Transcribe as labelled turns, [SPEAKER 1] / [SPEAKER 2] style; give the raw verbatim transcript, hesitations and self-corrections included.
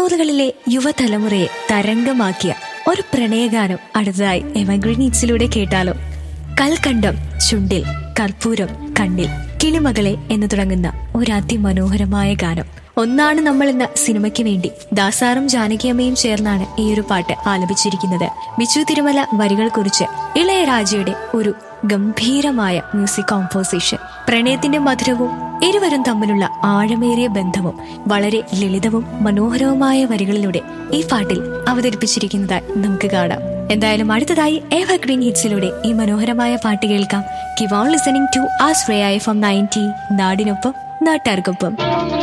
[SPEAKER 1] തൊണ്ണൂറുകളിലെ യുവതലമുറയെ തരംഗമാക്കിയ ഒരു പ്രണയഗാനം അടുത്തതായി എവർഗ്രീൻ ഹിറ്റ്സിലൂടെ കേട്ടാലോ. കൽക്കണ്ടം ചുണ്ടിൽ കർപ്പൂരം കണ്ണിൽ കിളിമകളെ എന്ന് തുടങ്ങുന്ന ഒരു അതിമനോഹരമായ ഗാനം. ഒന്നാണ് നമ്മൾ എന്ന സിനിമയ്ക്ക് വേണ്ടി ദാസാറും ജാനകിയമ്മയും ചേർന്നാണ് ഈ ഒരു പാട്ട് ആലപിച്ചിരിക്കുന്നത്. ബിജു തിരുമല വരികൾ കുറിച്ച് ഇളയരാജയുടെ ഒരു ഗംഭീരമായ മ്യൂസിക് കോമ്പോസിഷൻ. പ്രണയത്തിന്റെ മധുരവും ഇരുവരും തമ്മിലുള്ള ആഴമേറിയ ബന്ധവും വളരെ ലളിതവും മനോഹരവുമായ വരികളിലൂടെ ഈ പാട്ടിൽ അവതരിപ്പിച്ചിരിക്കുന്നതായി നമുക്ക് കാണാം. എന്തായാലും അടുത്തതായി എവർഗ്രീൻ ഹിറ്റ്സിലൂടെ ഈ മനോഹരമായ പാട്ട് കേൾക്കാം. Keep on listening to Ashraya F M ninety, നാടിനൊപ്പം നാട്ടാർക്കൊപ്പം.